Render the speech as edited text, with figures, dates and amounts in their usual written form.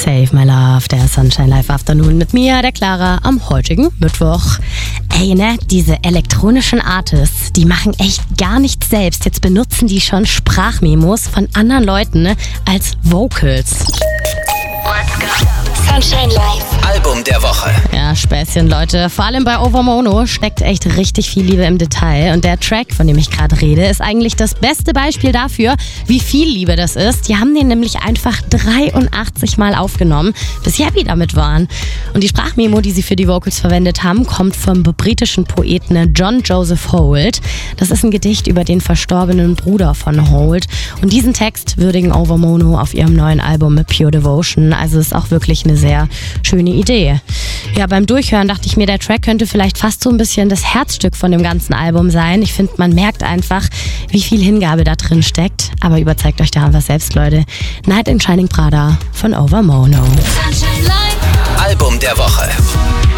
Save My Love, der Sunshine Live Afternoon mit mir, der Clara, am heutigen Mittwoch. Ey, ne, diese elektronischen Artists, die machen echt gar nichts selbst. Jetzt benutzen die schon Sprachmemos von anderen Leuten, ne, als Vocals. Let's go. Sunshine Live. Album der Woche. Ja, Späßchen, Leute. Vor allem bei Overmono steckt echt richtig viel Liebe im Detail. Und der Track, von dem ich gerade rede, ist eigentlich das beste Beispiel dafür, wie viel Liebe das ist. Die haben den nämlich einfach 83 Mal aufgenommen, bis sie happy damit waren. Und die Sprachmemo, die sie für die Vocals verwendet haben, kommt vom britischen Poeten John Joseph Holt. Das ist ein Gedicht über den verstorbenen Bruder von Holt. Und diesen Text würdigen Overmono auf ihrem neuen Album Pure Devotion. Also ist auch wirklich eine sehr schöne Idee. Ja, beim Durchhören dachte ich mir, der Track könnte vielleicht fast so ein bisschen das Herzstück von dem ganzen Album sein. Ich finde, man merkt einfach, wie viel Hingabe da drin steckt. Aber überzeugt euch da einfach selbst, Leute. Night in Shining Prada von Overmono. Sunshine Live. Album der Woche.